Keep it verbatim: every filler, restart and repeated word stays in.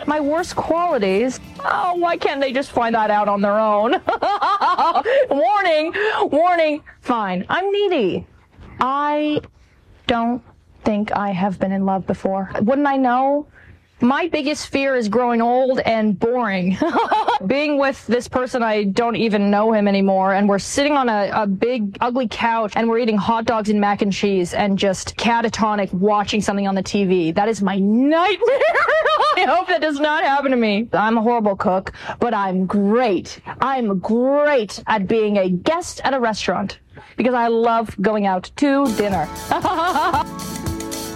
My worst qualities? Oh, why can't they just find that out on their own? Warning, warning. Fine, I'm needy. I don't think I have been in love before. Wouldn't I know? My biggest fear is growing old and boring. Being with this person, I don't even know him anymore, and we're sitting on a, a big, ugly couch, and we're eating hot dogs and mac and cheese, and just catatonic watching something on the T V. That is my nightmare. I hope that does not happen to me. I'm a horrible cook, but I'm great. I'm great at being a guest at a restaurant, because I love going out to dinner.